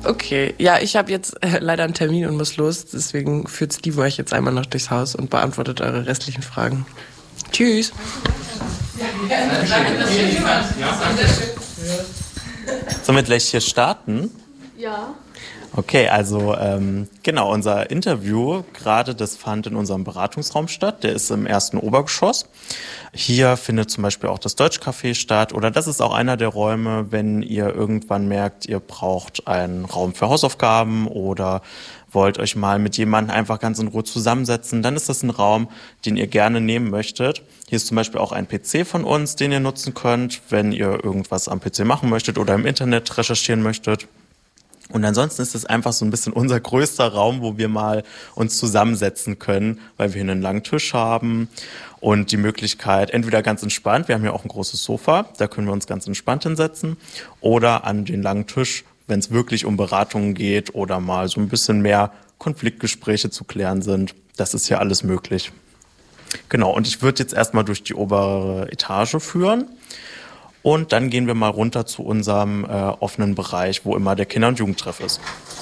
Okay, ja, ich habe jetzt leider einen Termin und muss los. Deswegen führt Steven euch jetzt einmal noch durchs Haus und beantwortet eure restlichen Fragen. Tschüss. Sollen wir gleich hier starten? Ja. Okay, also genau, unser Interview gerade, das fand in unserem Beratungsraum statt. Der ist im ersten Obergeschoss. Hier findet zum Beispiel auch das Deutschcafé statt. Oder das ist auch einer der Räume, wenn ihr irgendwann merkt, ihr braucht einen Raum für Hausaufgaben oder wollt euch mal mit jemandem einfach ganz in Ruhe zusammensetzen, dann ist das ein Raum, den ihr gerne nehmen möchtet. Hier ist zum Beispiel auch ein PC von uns, den ihr nutzen könnt, wenn ihr irgendwas am PC machen möchtet oder im Internet recherchieren möchtet. Und ansonsten ist es einfach so ein bisschen unser größter Raum, wo wir mal uns zusammensetzen können, weil wir hier einen langen Tisch haben und die Möglichkeit, entweder ganz entspannt, wir haben hier auch ein großes Sofa, da können wir uns ganz entspannt hinsetzen, oder an den langen Tisch, wenn es wirklich um Beratungen geht oder mal so ein bisschen mehr Konfliktgespräche zu klären sind. Das ist hier alles möglich. Genau, und ich würde jetzt erstmal durch die obere Etage führen. Und dann gehen wir mal runter zu unserem offenen Bereich, wo immer der Kinder- und Jugendtreff ist.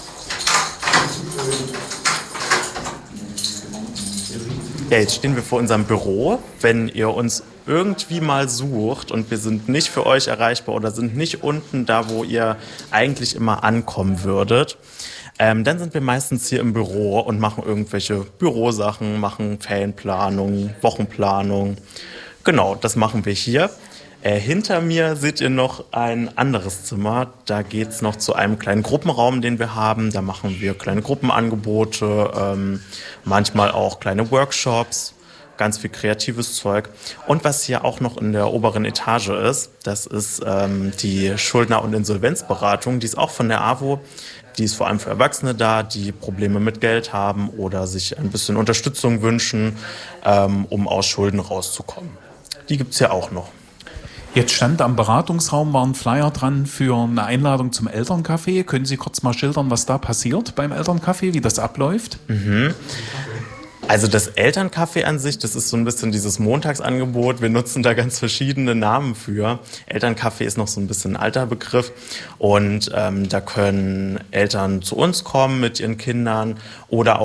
Ja, jetzt stehen wir vor unserem Büro. Wenn ihr uns irgendwie mal sucht und wir sind nicht für euch erreichbar oder sind nicht unten da, wo ihr eigentlich immer ankommen würdet, dann sind wir meistens hier im Büro und machen irgendwelche Bürosachen, machen Ferienplanung, Wochenplanung. Genau, das machen wir hier. Hinter mir seht ihr noch ein anderes Zimmer. Da geht's noch zu einem kleinen Gruppenraum, den wir haben. Da machen wir kleine Gruppenangebote, manchmal auch kleine Workshops, ganz viel kreatives Zeug. Und was hier auch noch in der oberen Etage ist, das ist die Schuldner- und Insolvenzberatung. Die ist auch von der AWO. Die ist vor allem für Erwachsene da, die Probleme mit Geld haben oder sich ein bisschen Unterstützung wünschen, um aus Schulden rauszukommen. Die gibt's hier auch noch. Jetzt stand am Beratungsraum, war ein Flyer dran für eine Einladung zum Elterncafé. Können Sie kurz mal schildern, was da passiert beim Elterncafé, wie das abläuft? Also das Elterncafé an sich, das ist so ein bisschen dieses Montagsangebot. Wir nutzen da ganz verschiedene Namen für. Elterncafé ist noch so ein bisschen ein alter Begriff. Und da können Eltern zu uns kommen mit ihren Kindern oder auch